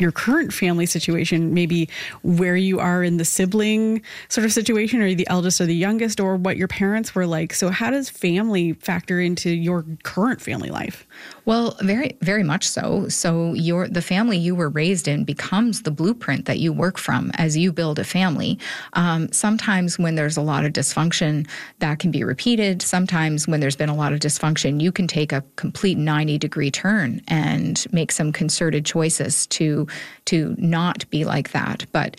your current family situation, maybe where you are in the sibling sort of situation? Are you the eldest or the youngest, or what your parents were like? So how does family factor into your current family life? Well, very, very much so. So the family you were raised in becomes the blueprint that you work from as you build a family. Sometimes when there's a lot of dysfunction, that can be repeated. Sometimes when there's been a lot of dysfunction, you can take a complete 90-degree turn and make some concerted choices to not be like that. But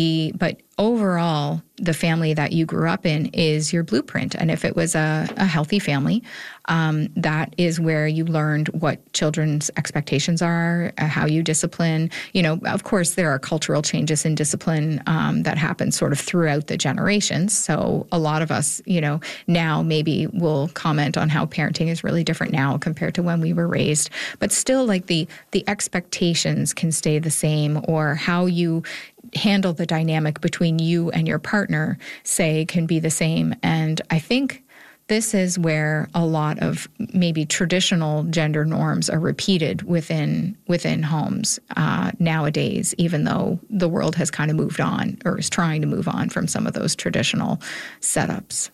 overall, the family that you grew up in is your blueprint. And if it was a healthy family, that is where you learned what children's expectations are, how you discipline. Of course, there are cultural changes in discipline that happen sort of throughout the generations. So a lot of us, now maybe will comment on how parenting is really different now compared to when we were raised. But still, like the expectations can stay the same, or how you handle the dynamic between you and your partner, say, can be the same. And I think this is where a lot of maybe traditional gender norms are repeated within homes nowadays, even though the world has kind of moved on, or is trying to move on from some of those traditional setups.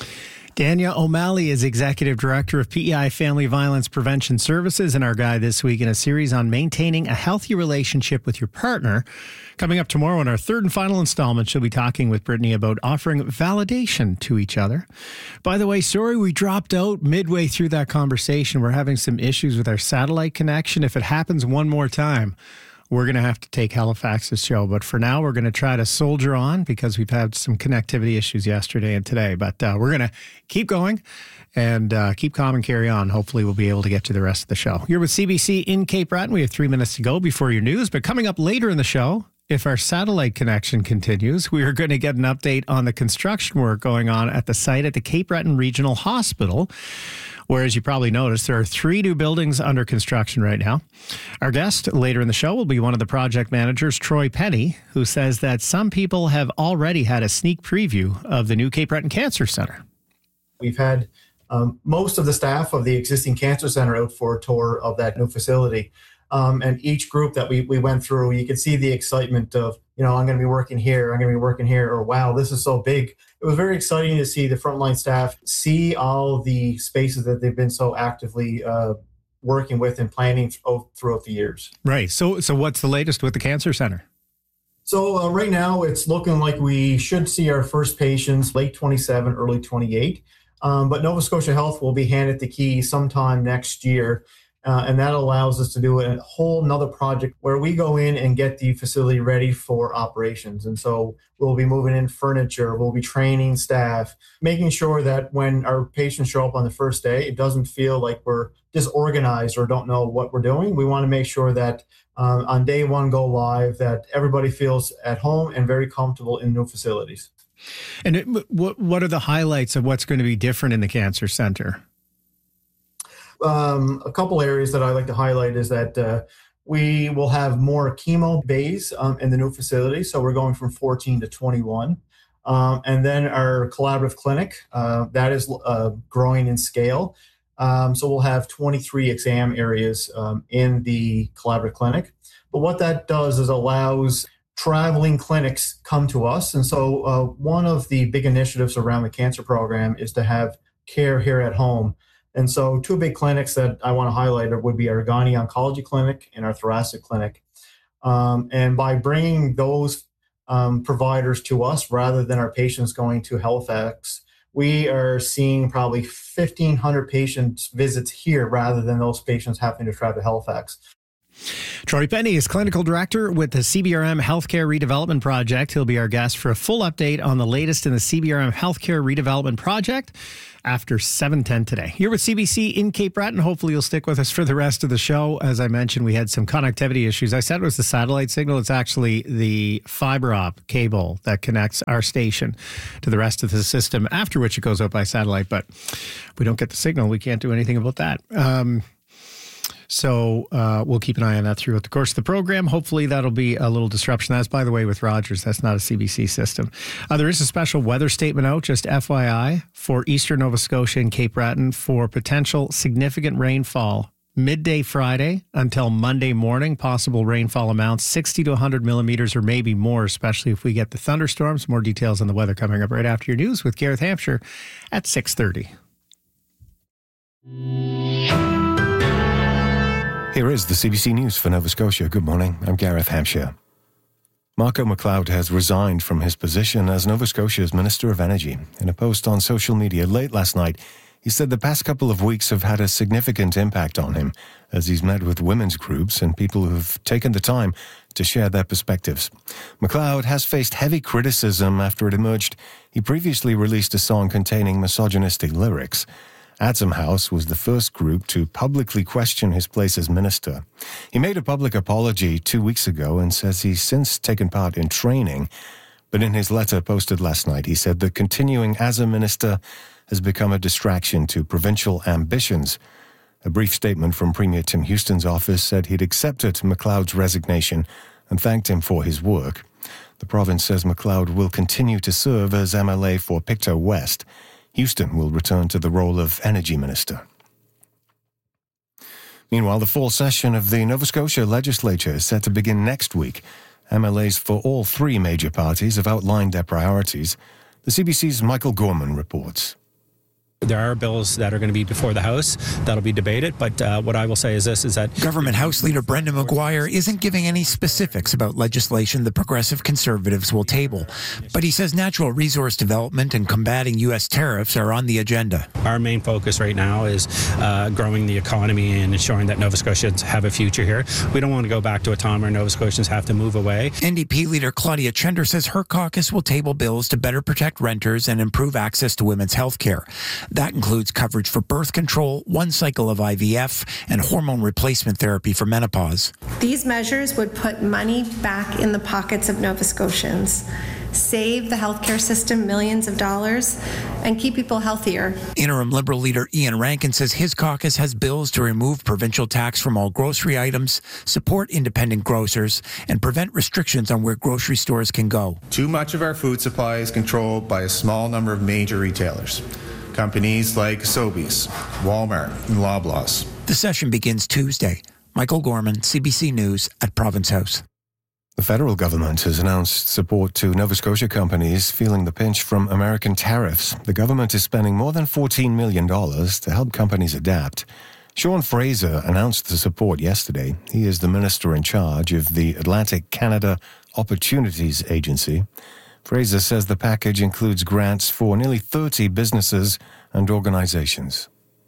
Dania O'Malley is Executive Director of PEI Family Violence Prevention Services, and our guide this week in a series on maintaining a healthy relationship with your partner. Coming up tomorrow in our third and final installment, she'll be talking with Brittany about offering validation to each other. By the way, sorry we dropped out midway through that conversation. We're having some issues with our satellite connection. If it happens one more time, we're going to have to take Halifax's show. But for now, we're going to try to soldier on because we've had some connectivity issues yesterday and today. But we're going to keep going and keep calm and carry on. Hopefully, we'll be able to get to the rest of the show. You're with CBC in Cape Breton. We have 3 minutes to go before your news. But coming up later in the show, if our satellite connection continues, we are going to get an update on the construction work going on at the site at the Cape Breton Regional Hospital, where, as you probably noticed, there are 3 new buildings under construction right now. Our guest later in the show will be one of the project managers, Troy Penny, who says that some people have already had a sneak preview of the new Cape Breton Cancer Centre. We've had most of the staff of the existing cancer center out for a tour of that new facility. And each group that we went through, you could see the excitement of, I'm going to be working here, or wow, this is so big. It was very exciting to see the frontline staff see all the spaces that they've been so actively working with and planning throughout the years. Right. So what's the latest with the cancer center? So right now it's looking like we should see our first patients late 27, early 28. But Nova Scotia Health will be handed the key sometime next year. And that allows us to do a whole nother project where we go in and get the facility ready for operations. And so we'll be moving in furniture, we'll be training staff, making sure that when our patients show up on the first day, it doesn't feel like we're disorganized or don't know what we're doing. We want to make sure that on day one go live, that everybody feels at home and very comfortable in new facilities. And what are the highlights of what's going to be different in the cancer center? A couple areas that I like to highlight is that we will have more chemo bays in the new facility. So we're going from 14 to 21. And then our collaborative clinic, that is growing in scale. So we'll have 23 exam areas in the collaborative clinic. But what that does is allows traveling clinics come to us. And so one of the big initiatives around the cancer program is to have care here at home. And so 2 big clinics that I want to highlight would be our gynae oncology clinic and our thoracic clinic. And by bringing those providers to us rather than our patients going to Halifax, we are seeing probably 1,500 patients visits here rather than those patients having to travel to Halifax. Troy Penny is Clinical Director with the CBRM Healthcare Redevelopment Project. He'll be our guest for a full update on the latest in the CBRM Healthcare Redevelopment Project after 7:10 today. You're with CBC in Cape Breton. Hopefully you'll stick with us for the rest of the show. As I mentioned, we had some connectivity issues. I said it was the satellite signal. It's actually the fiber op cable that connects our station to the rest of the system, after which it goes out by satellite. But if we don't get the signal, we can't do anything about that. So we'll keep an eye on that throughout the course of the program. Hopefully that'll be a little disruption. That's, by the way, with Rogers. That's not a CBC system. There is a special weather statement out, just FYI, for Eastern Nova Scotia and Cape Breton for potential significant rainfall midday Friday until Monday morning. Possible rainfall amounts 60 to 100 millimeters or maybe more, especially if we get the thunderstorms. More details on the weather coming up right after your news with Gareth Hampshire at 6:30. Here is the CBC News for Nova Scotia. Good morning. I'm Gareth Hampshire. Marco McLeod has resigned from his position as Nova Scotia's Minister of Energy. In a post on social media late last night, he said the past couple of weeks have had a significant impact on him as he's met with women's groups and people who've taken the time to share their perspectives. McLeod has faced heavy criticism after it emerged he previously released a song containing misogynistic lyrics. Atom House was the first group to publicly question his place as minister. He made a public apology 2 weeks ago and says he's since taken part in training. But in his letter posted last night, he said that continuing as a minister has become a distraction to provincial ambitions. A brief statement from Premier Tim Houston's office said he'd accepted McLeod's resignation and thanked him for his work. The province says McLeod will continue to serve as MLA for Pictou West. Houston will return to the role of Energy Minister. Meanwhile, the fall session of the Nova Scotia Legislature is set to begin next week. MLAs for all three major parties have outlined their priorities. The CBC's Michael Gorman reports. There are bills that are going to be before the House that'll be debated, but what I will say is this, is that Government House Leader Brendan Maguire isn't giving any specifics about legislation the Progressive Conservatives will table, but he says natural resource development and combating U.S. tariffs are on the agenda. our main focus right now is growing the economy and ensuring that Nova Scotians have a future here. We don't want to go back to a time where Nova Scotians have to move away. NDP leader Claudia Chender says her caucus will table bills to better protect renters and improve access to women's health care. That includes coverage for birth control, one cycle of IVF, and hormone replacement therapy for menopause. These measures would put money back in the pockets of Nova Scotians, save the healthcare system millions of dollars, and keep people healthier. Interim Liberal leader Ian Rankin says his caucus has bills to remove provincial tax from all grocery items, support independent grocers, and prevent restrictions on where grocery stores can go. Too much of our food supply is controlled by a small number of major retailers. Companies like Sobeys, Walmart, and Loblaws. The session begins Tuesday. Michael Gorman, CBC News at Province House. The federal government has announced support to Nova Scotia companies feeling the pinch from American tariffs. The government is spending more than $14 million to help companies adapt. Sean Fraser announced the support yesterday. He is the minister in charge of the Atlantic Canada Opportunities Agency. Fraser says the package includes grants for nearly 30 businesses and organizations.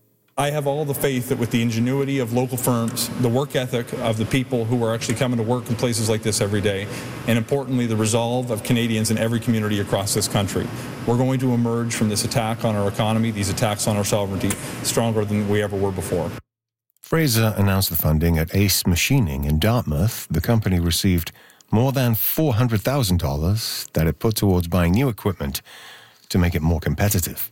I have all the faith that with the ingenuity of local firms, the work ethic of the people who are actually coming to work in places like this every day, and importantly, the resolve of Canadians in every community across this country, we're going to emerge from this attack on our economy, these attacks on our sovereignty, stronger than we ever were before. Fraser announced the funding at Ace Machining in Dartmouth. The company received more than $400,000 that it put towards buying new equipment to make it more competitive.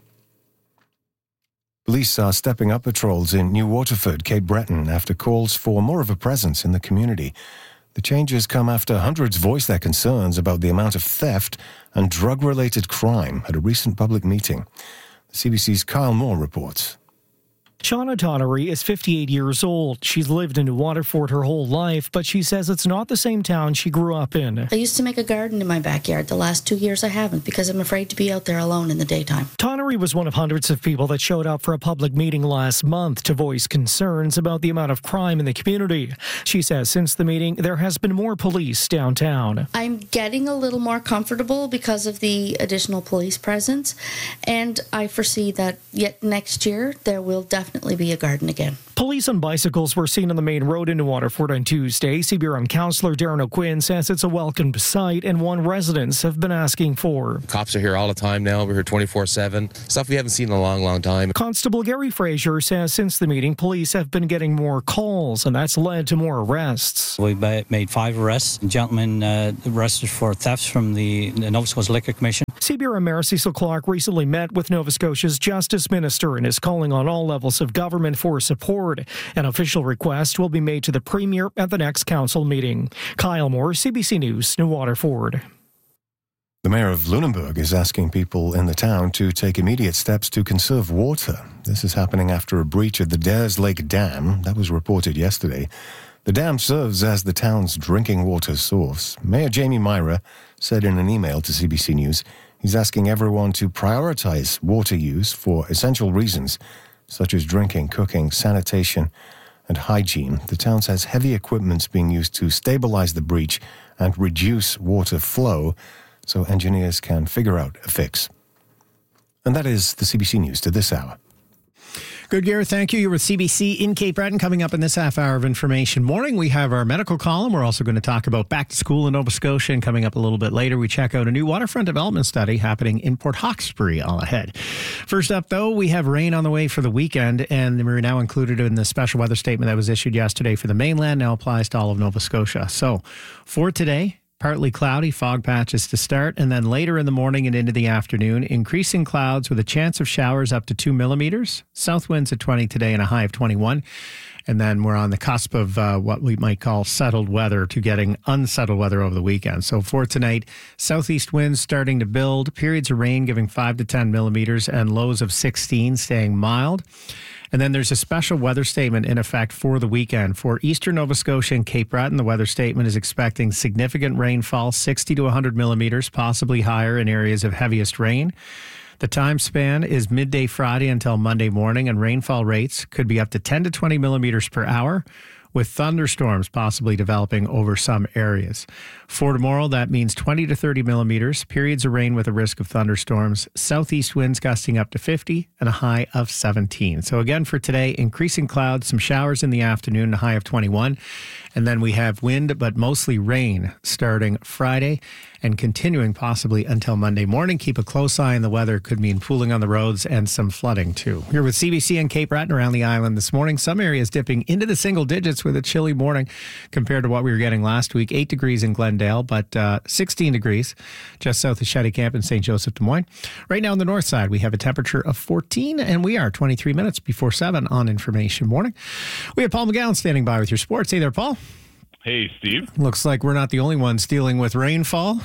Police are stepping up patrols in New Waterford, Cape Breton, after calls for more of a presence in the community. The changes come after hundreds voiced their concerns about the amount of theft and drug-related crime at a recent public meeting. The CBC's Kyle Moore reports. Shauna Tonnery is 58 years old. She's lived in New Waterford her whole life, but she says it's not the same town she grew up in. I used to make a garden in my backyard. The last 2 years I haven't because I'm afraid to be out there alone in the daytime. Tonnery was one of hundreds of people that showed up for a public meeting last month to voice concerns about the amount of crime in the community. She says since the meeting, there has been more police downtown. I'm getting a little more comfortable because of the additional police presence, and I foresee that yet next year there will definitely be a garden again. Police on bicycles were seen on the main road in New Waterford on Tuesday. CBRM councillor Darren O'Quinn says it's a welcomed sight and one residents have been asking for. Cops are here all the time now. We're here 24/7. Stuff we haven't seen in a long, long time. Constable Gary Fraser says since the meeting, police have been getting more calls, and that's led to more arrests. We've made 5 arrests. A gentleman arrested for thefts from the Nova Scotia Liquor Commission. CBRM Mayor Cecil Clark recently met with Nova Scotia's Justice Minister and is calling on all levels of government for support. An official request will be made to the Premier at the next council meeting. Kyle Moore, CBC News, New Waterford. The mayor of Lunenburg is asking people in the town to take immediate steps to conserve water. This is happening after a breach of the Dares Lake Dam that was reported yesterday. The dam serves as the town's drinking water source. Mayor Jamie Myra said in an email to CBC News he's asking everyone to prioritize water use for essential reasons, such as drinking, cooking, sanitation, and hygiene. The town says heavy equipment's being used to stabilize the breach and reduce water flow, so engineers can figure out a fix. And that is the CBC News to this hour. Good, Gareth. Thank you. You're with CBC in Cape Breton. Coming up in this half hour of Information Morning, we have our medical column. We're also going to talk about back to school in Nova Scotia. And coming up a little bit later, we check out a new waterfront development study happening in Port Hawkesbury all ahead. First up, though, we have rain on the way for the weekend, and we're now included in the special weather statement that was issued yesterday for the mainland, now applies to all of Nova Scotia. So for today, partly cloudy, fog patches to start, and then later in the morning and into the afternoon, increasing clouds with a chance of showers up to 2 millimeters. South winds at 20 today and a high of 21. And then we're on the cusp of what we might call settled weather to getting unsettled weather over the weekend. So for tonight, southeast winds starting to build, periods of rain giving 5 to 10 millimeters, and lows of 16 staying mild. And then there's a special weather statement in effect for the weekend. For eastern Nova Scotia and Cape Breton, the weather statement is expecting significant rainfall, 60 to 100 millimeters, possibly higher in areas of heaviest rain. The time span is midday Friday until Monday morning, and rainfall rates could be up to 10 to 20 millimeters per hour, with thunderstorms possibly developing over some areas. For tomorrow, that means 20 to 30 millimeters, periods of rain with a risk of thunderstorms, southeast winds gusting up to 50 and a high of 17. So again, for today, increasing clouds, some showers in the afternoon, a high of 21. And then we have wind, but mostly rain starting Friday and continuing possibly until Monday morning. Keep a close eye on the weather. Could mean pooling on the roads and some flooding too. Here with CBC and Cape Breton around the island this morning. Some areas dipping into the single digits with a chilly morning compared to what we were getting last week. 8 degrees in Glendale, but 16 degrees just south of Shetty Camp in St. Joseph, Des Moines. Right now on the north side, we have a temperature of 14, and we are 23 minutes before 7 on Information Morning. We have Paul McGowan standing by with your sports. Hey there, Paul. Hey, Steve. Looks like we're not the only ones dealing with rainfall.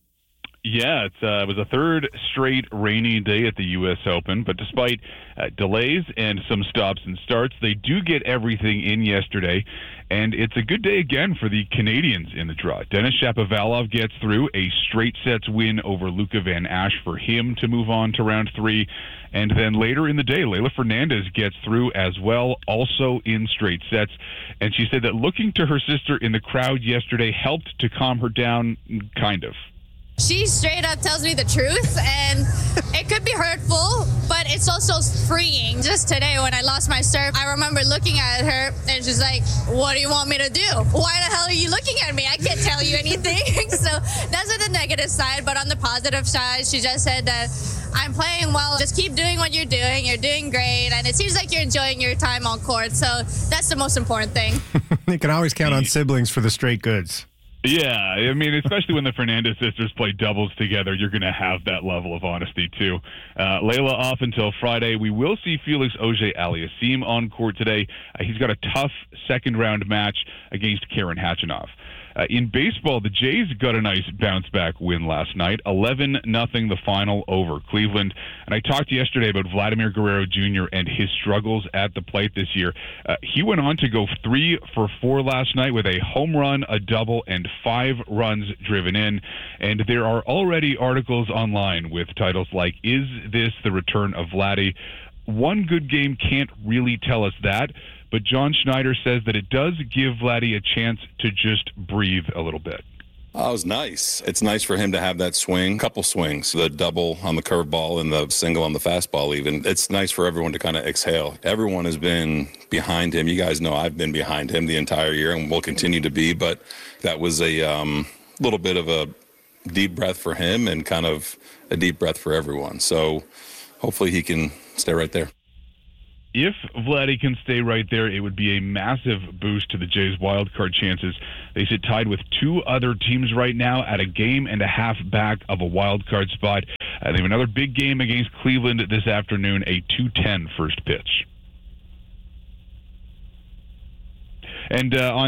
Yeah, it was a third straight rainy day at the U.S. Open, but despite delays and some stops and starts, they do get everything in yesterday, and it's a good day again for the Canadians in the draw. Denis Shapovalov gets through, a straight sets win over Luca Van Asch for him to move on to round 3. And then later in the day, Leylah Fernandez gets through as well, also in straight sets. And she said that looking to her sister in the crowd yesterday helped to calm her down, kind of. She straight up tells me the truth, and it could be hurtful, but it's also freeing. Just today when I lost my serve, I remember looking at her, and she's like, what do you want me to do? Why the hell are you looking at me? I can't tell you anything. So that's on the negative side, but on the positive side, she just said that I'm playing well. Just keep doing what you're doing. You're doing great, and it seems like you're enjoying your time on court, so that's the most important thing. You can always count on siblings for the straight goods. Yeah, I mean, especially when the Fernandez sisters play doubles together, you're going to have that level of honesty, too. Leylah off until Friday. We will see Felix Auger-Aliassime on court today. He's got a tough second-round match against Karen Khachanov. In baseball, the Jays got a nice bounce-back win last night, 11-0 the final over Cleveland. And I talked yesterday about Vladimir Guerrero Jr. and his struggles at the plate this year. He went on to go 3 for 4 last night with a home run, a double, and 5 runs driven in. And there are already articles online with titles like, "Is this the return of Vladdy?" One good game can't really tell us that, but John Schneider says that it does give Vladdy a chance to just breathe a little bit. Oh, it was nice. It's nice for him to have that swing, couple swings, the double on the curveball and the single on the fastball even. It's nice for everyone to kind of exhale. Everyone has been behind him. You guys know I've been behind him the entire year and will continue to be, but that was a little bit of a deep breath for him and kind of a deep breath for everyone. So hopefully he can stay right there. If Vladdy can stay right there, it would be a massive boost to the Jays' wildcard chances. They sit tied with 2 other teams right now at a game and a half back of a wildcard spot. They have another big game against Cleveland this afternoon, a 2:10 first pitch. And on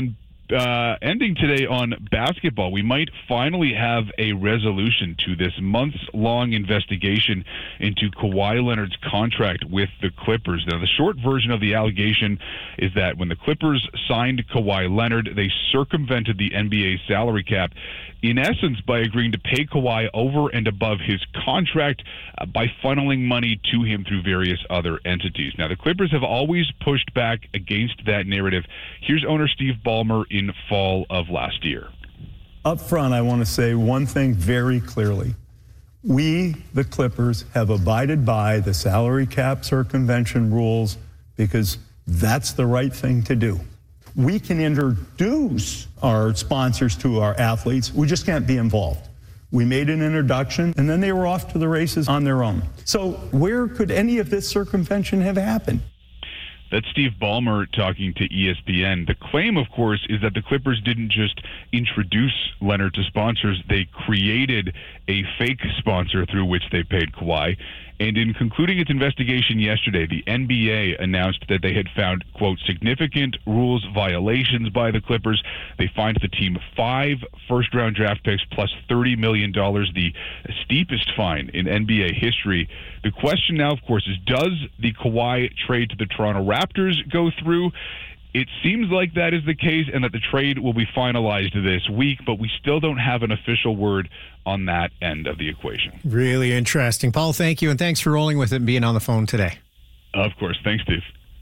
ending today on basketball. We might finally have a resolution to this months-long investigation into Kawhi Leonard's contract with the Clippers. Now, the short version of the allegation is that when the Clippers signed Kawhi Leonard, they circumvented the NBA salary cap, in essence, by agreeing to pay Kawhi over and above his contract by funneling money to him through various other entities. Now, the Clippers have always pushed back against that narrative. Here's owner Steve Ballmer in fall of last year. Up front, I want to say one thing very clearly. We, the Clippers, have abided by the salary cap circumvention rules because that's the right thing to do. We can introduce our sponsors to our athletes. We just can't be involved. We made an introduction, and then they were off to the races on their own. So where could any of this circumvention have happened? That's Steve Ballmer talking to ESPN. The claim, of course, is that the Clippers didn't just introduce Leonard to sponsors. They created a fake sponsor through which they paid Kawhi. And in concluding its investigation yesterday, the NBA announced that they had found, quote, significant rules violations by the Clippers. They fined the team 5 first-round draft picks plus $30 million, the steepest fine in NBA history. The question now, of course, is does the Kawhi trade to the Toronto Raptors go through? It seems like that is the case and that the trade will be finalized this week, but we still don't have an official word on that end of the equation. Really interesting. Paul, thank you, and thanks for rolling with it and being on the phone today. Of course. Thanks, Steve.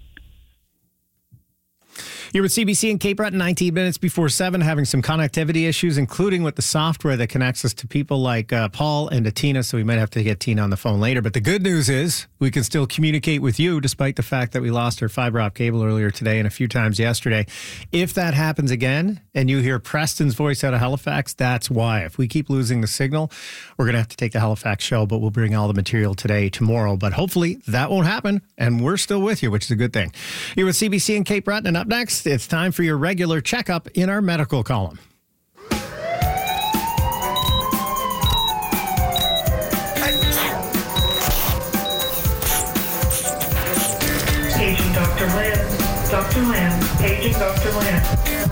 You're with CBC in Cape Breton, 19 minutes before 7, having some connectivity issues, including with the software that connects us to people like Paul and Tina, so we might have to get Tina on the phone later. But the good news is we can still communicate with you, despite the fact that we lost our fiber optic cable earlier today and a few times yesterday. If that happens again and you hear Preston's voice out of Halifax, that's why. If we keep losing the signal, we're going to have to take the Halifax show, but we'll bring all the material tomorrow. But hopefully that won't happen, and we're still with you, which is a good thing. You're with CBC in Cape Breton, and up next, it's time for your regular checkup in our medical column. Paging Dr. Lamb. Dr. Lamb. Paging Dr. Lamb.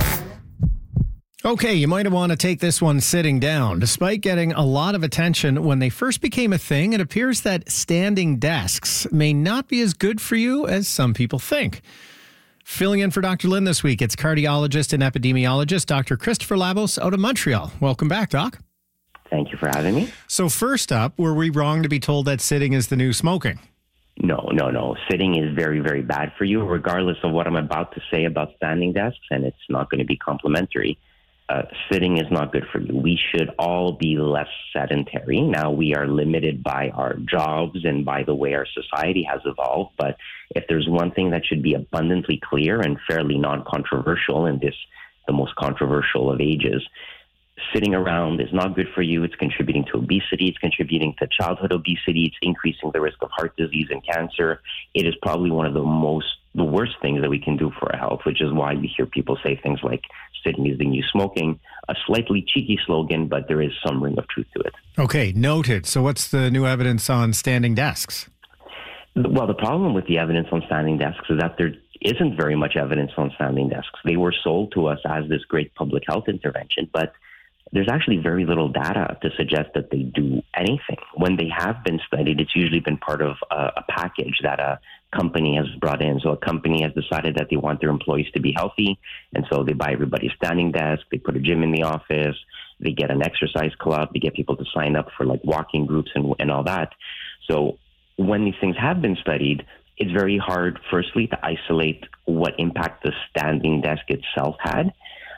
Okay, you might want to take this one sitting down. Despite getting a lot of attention when they first became a thing, it appears that standing desks may not be as good for you as some people think. Filling in for Dr. Lynn this week, it's cardiologist and epidemiologist Dr. Christopher Labos out of Montreal. Welcome back, Doc. Thank you for having me. So first up, were we wrong to be told that sitting is the new smoking? No. Sitting is very, very bad for you, regardless of what I'm about to say about standing desks, and it's not going to be complimentary. Sitting is not good for you. We should all be less sedentary. Now, we are limited by our jobs and by the way our society has evolved. But if there's one thing that should be abundantly clear and fairly non-controversial in this, the most controversial of ages, sitting around is not good for you. It's contributing to obesity. It's contributing to childhood obesity. It's increasing the risk of heart disease and cancer. It is probably one of the worst things that we can do for our health, which is why you hear people say things like sitting is the new smoking, a slightly cheeky slogan, but there is some ring of truth to it. Okay, noted. So what's the new evidence on standing desks? Well, the problem with the evidence on standing desks is that there isn't very much evidence on standing desks. They were sold to us as this great public health intervention, but there's actually very little data to suggest that they do anything. When they have been studied, it's usually been part of a package that a company has brought in. So a company has decided that they want their employees to be healthy, and so they buy everybody a standing desk, they put a gym in the office, they get an exercise club, they get people to sign up for like walking groups and all that. So when these things have been studied, it's very hard, firstly, to isolate what impact the standing desk itself had.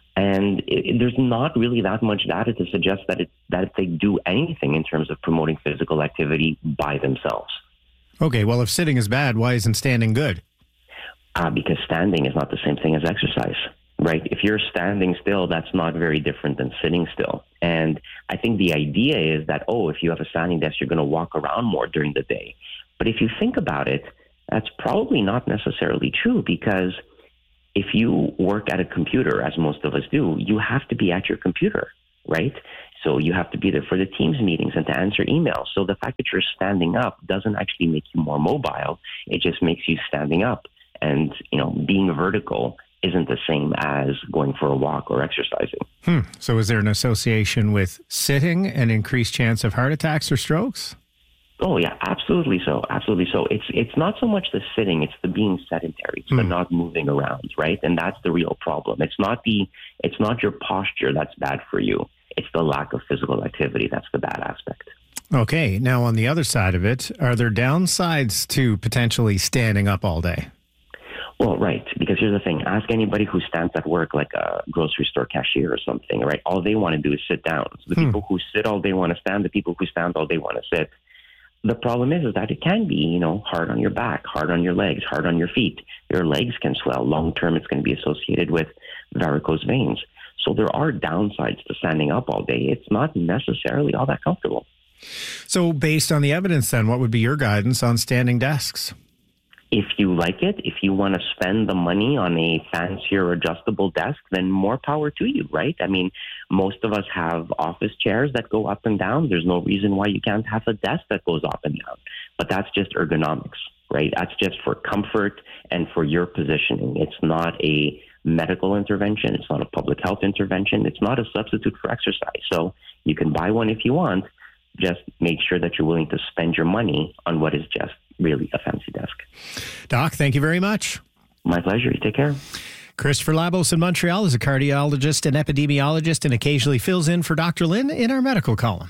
And there's not really that much data to suggest that they do anything in terms of promoting physical activity by themselves. Okay, well, if sitting is bad, why isn't standing good? Because standing is not the same thing as exercise, right? If you're standing still, that's not very different than sitting still. And I think the idea is that, if you have a standing desk, you're going to walk around more during the day. But if you think about it, that's probably not necessarily true, because if you work at a computer, as most of us do, you have to be at your computer, right? So you have to be there for the Teams meetings and to answer emails. So the fact that you're standing up doesn't actually make you more mobile. It just makes you standing up. And, being vertical isn't the same as going for a walk or exercising. So is there an association with sitting and increased chance of heart attacks or strokes? Oh yeah, absolutely so. Absolutely so. It's not so much the sitting, it's the being sedentary, it's the not moving around, right? And that's the real problem. It's not your posture that's bad for you. It's the lack of physical activity that's the bad aspect. Okay. Now on the other side of it, are there downsides to potentially standing up all day? Well, right, because here's the thing. Ask anybody who stands at work like a grocery store cashier or something, right? All they want to do is sit down. So the people who sit all day want to stand. The people who stand all day want to sit. The problem is that it can be, hard on your back, hard on your legs, hard on your feet. Your legs can swell. Long term, it's going to be associated with varicose veins. So there are downsides to standing up all day. It's not necessarily all that comfortable. So based on the evidence then, what would be your guidance on standing desks? If you like it, if you want to spend the money on a fancier adjustable desk, then more power to you, right? I mean, most of us have office chairs that go up and down. There's no reason why you can't have a desk that goes up and down. But that's just ergonomics, right? That's just for comfort and for your positioning. It's not a medical intervention. It's not a public health intervention. It's not a substitute for exercise. So you can buy one if you want. Just make sure that you're willing to spend your money on what is just really a fancy desk. Doc, thank you very much. My pleasure. You take care. Christopher Labos in Montreal is a cardiologist and epidemiologist and occasionally fills in for Dr. Lynn in our medical column.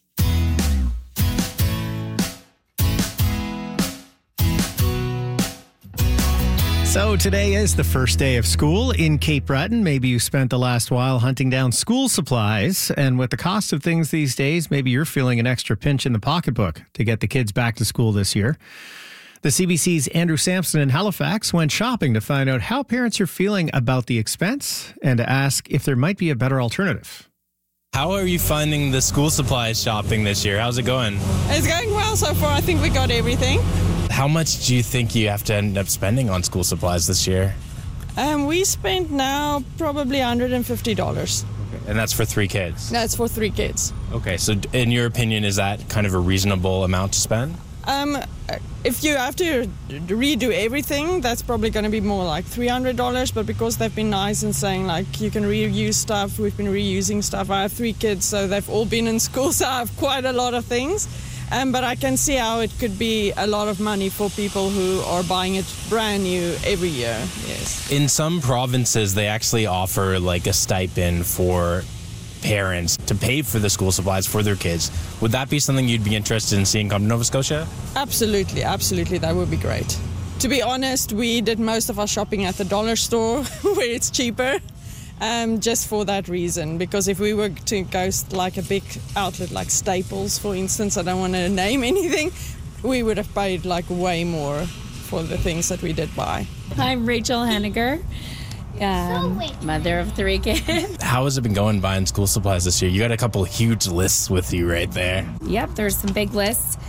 So today is the first day of school in Cape Breton. Maybe you spent the last while hunting down school supplies. And with the cost of things these days, maybe you're feeling an extra pinch in the pocketbook to get the kids back to school this year. The CBC's Andrew Sampson in Halifax went shopping to find out how parents are feeling about the expense and to ask if there might be a better alternative. How are you finding the school supplies shopping this year? How's it going? It's going well so far. I think we got everything. How much do you think you have to end up spending on school supplies this year? We spent now probably $150. And that's for 3 kids? That's for 3 kids. Okay, so in your opinion, is that kind of a reasonable amount to spend? If you have to redo everything, that's probably going to be more like $300. But because they've been nice and saying like you can reuse stuff, we've been reusing stuff. I have 3 kids, so they've all been in school, so I have quite a lot of things. But I can see how it could be a lot of money for people who are buying it brand new every year. Yes. In some provinces, they actually offer like a stipend for parents to pay for the school supplies for their kids. Would that be something you'd be interested in seeing come to Nova Scotia? Absolutely, absolutely. That would be great. To be honest, we did most of our shopping at the dollar store where it's cheaper. Just for that reason, because if we were to go like a big outlet like Staples, for instance, I don't want to name anything, we would have paid like way more for the things that we did buy. I'm Rachel Henniger, mother of 3 kids. How has it been going buying school supplies this year? You got a couple of huge lists with you right there. Yep, there's some big lists.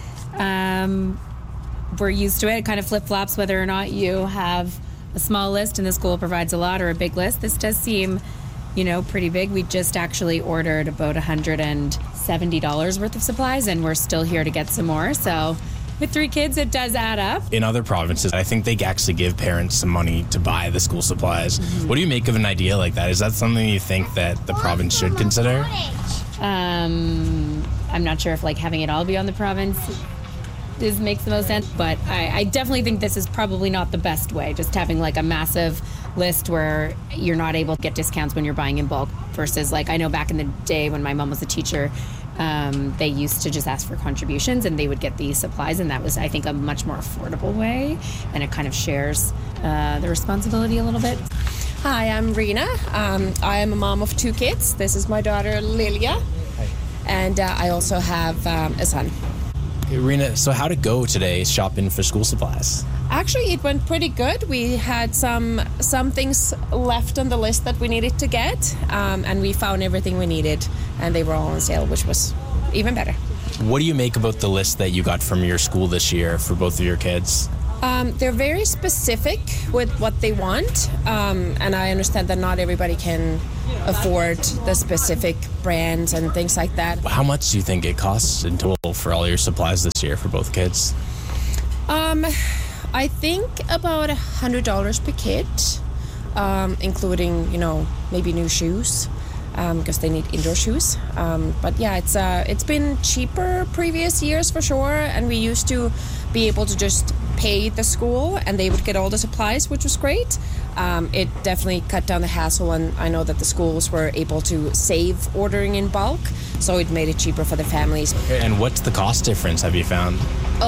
We're used to it. It kind of flip-flops whether or not you have a small list and the school provides a lot or a big list. This does seem, pretty big. We just actually ordered about $170 worth of supplies and we're still here to get some more. So with 3 kids, it does add up. In other provinces, I think they actually give parents some money to buy the school supplies. Mm-hmm. What do you make of an idea like that? Is that something you think that the province should consider? I'm not sure if having it all be on the province makes the most sense, but I definitely think this is probably not the best way, just having a massive list where you're not able to get discounts when you're buying in bulk versus I know back in the day when my mom was a teacher, they used to just ask for contributions and they would get these supplies, and that was, I think, a much more affordable way, and it kind of shares the responsibility a little bit. Hi, I'm Rena. I am a mom of 2 kids. This is my daughter Lilia, and I also have a son. Rena, so how'd it go today shopping for school supplies? Actually, it went pretty good. We had some things left on the list that we needed to get, and we found everything we needed, and they were all on sale, which was even better. What do you make about the list that you got from your school this year for both of your kids? They're very specific with what they want, and I understand that not everybody can afford the specific brands and things like that. How much do you think it costs in total for all your supplies this year for both kids? I think about $100 per kid. including, maybe new shoes. Because they need indoor shoes. But yeah, it's been cheaper previous years for sure, and we used to be able to just pay the school and they would get all the supplies, which was great. It definitely cut down the hassle, and I know that the schools were able to save ordering in bulk, so it made it cheaper for the families. Okay, and what's the cost difference, have you found?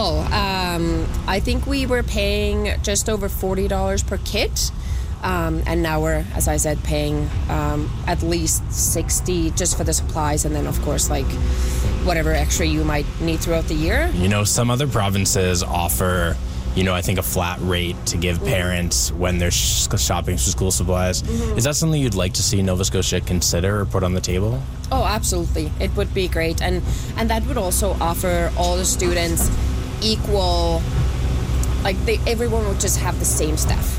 I think we were paying just over $40 per kit. And now we're, as I said, paying at least $60 just for the supplies, and then of course whatever extra you might need throughout the year. Some other provinces offer, I think a flat rate to give parents when they're shopping for school supplies. Mm-hmm. Is that something you'd like to see Nova Scotia consider or put on the table? Oh, absolutely. It would be great. And that would also offer all the students equal, everyone would just have the same stuff.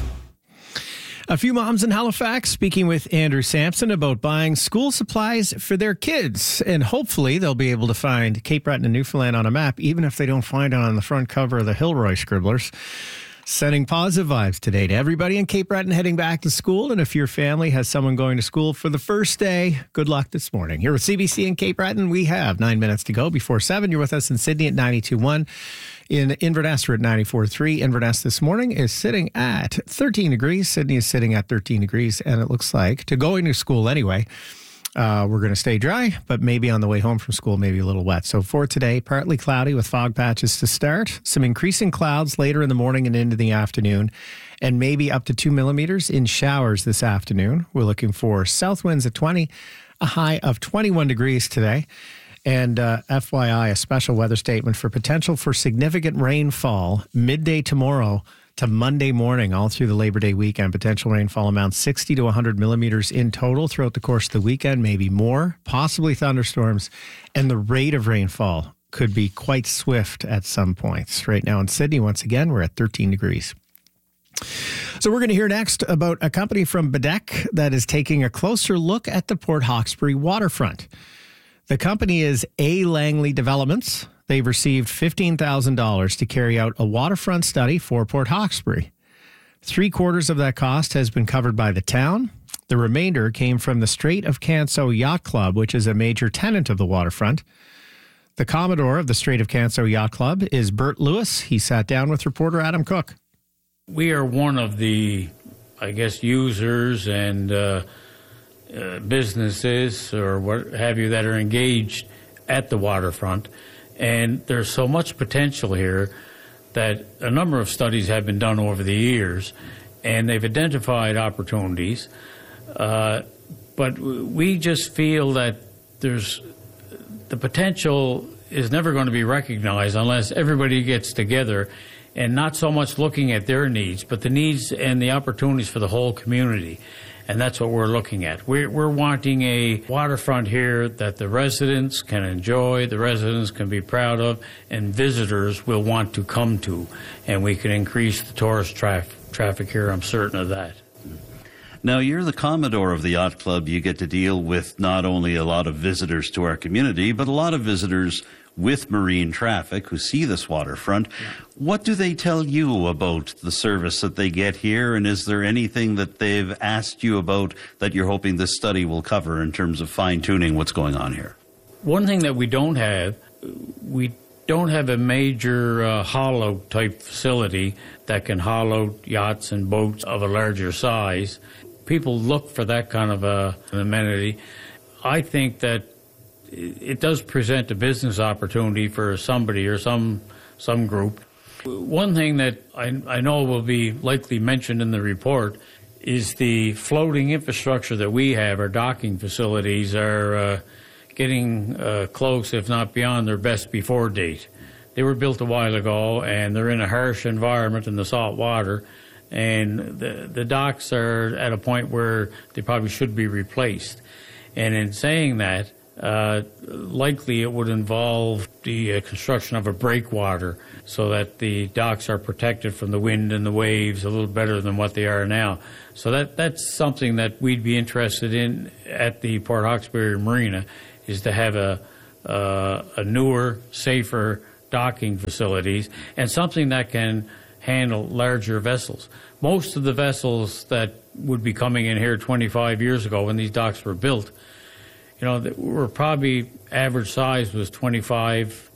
A few moms in Halifax speaking with Andrew Sampson about buying school supplies for their kids. And hopefully they'll be able to find Cape Breton and Newfoundland on a map, even if they don't find it on the front cover of the Hilroy Scribblers. Sending positive vibes today to everybody in Cape Breton heading back to school. And if your family has someone going to school for the first day, good luck this morning. Here with CBC in Cape Breton, we have 9 minutes to go before 7. You're with us in Sydney at 92.1. In Inverness, we're at 94.3. Inverness this morning is sitting at 13 degrees. Sydney is sitting at 13 degrees. And it looks like, to going to school anyway, we're going to stay dry, but maybe on the way home from school, maybe a little wet. So for today, partly cloudy with fog patches to start. Some increasing clouds later in the morning and into the afternoon, and maybe up to 2 millimeters in showers this afternoon. We're looking for south winds at 20, a high of 21 degrees today. And FYI, a special weather statement for potential for significant rainfall midday tomorrow to Monday morning, all through the Labor Day weekend. Potential rainfall amounts 60 to 100 millimeters in total throughout the course of the weekend, maybe more, possibly thunderstorms. And the rate of rainfall could be quite swift at some points. Right now in Sydney, once again, we're at 13 degrees. So we're going to hear next about a company from Bedeque that is taking a closer look at the Port Hawkesbury waterfront. The company is A. Langley Developments. They've received $15,000 to carry out a waterfront study for Port Hawkesbury. 3/4 of that cost has been covered by the town. The remainder came from the Strait of Canso Yacht Club, which is a major tenant of the waterfront. The Commodore of the Strait of Canso Yacht Club is Bert Lewis. He sat down with reporter Adam Cook. We are one of the, users and businesses or what have you that are engaged at the waterfront. And there's so much potential here that a number of studies have been done over the years, and they've identified opportunities. But we just feel that the potential is never going to be recognized unless everybody gets together and not so much looking at their needs, but the needs and the opportunities for the whole community. And that's what we're looking at. We're wanting a waterfront here that the residents can enjoy, the residents can be proud of, and visitors will want to come to. And we can increase the tourist traffic here, I'm certain of that. Now, you're the Commodore of the Yacht Club. You get to deal with not only a lot of visitors to our community, but a lot of visitors with marine traffic who see this waterfront. Yeah. What do they tell you about the service that they get here, and is there anything that they've asked you about that you're hoping this study will cover in terms of fine-tuning what's going on here? One thing that we don't have a major hollow-type facility that can hollow yachts and boats of a larger size. People look for that kind of an amenity. I think that it does present a business opportunity for somebody or some group. One thing that I know will be likely mentioned in the report is the floating infrastructure that we have. Our docking facilities are getting close, if not beyond their best before date. They were built a while ago, and they're in a harsh environment in the salt water, and the docks are at a point where they probably should be replaced. And in saying that, likely it would involve the construction of a breakwater so that the docks are protected from the wind and the waves a little better than what they are now. So that's something that we'd be interested in at the Port Hawkesbury Marina, is to have a newer, safer docking facilities, and something that can handle larger vessels. Most of the vessels that would be coming in here 25 years ago when these docks were built, were probably average size was 25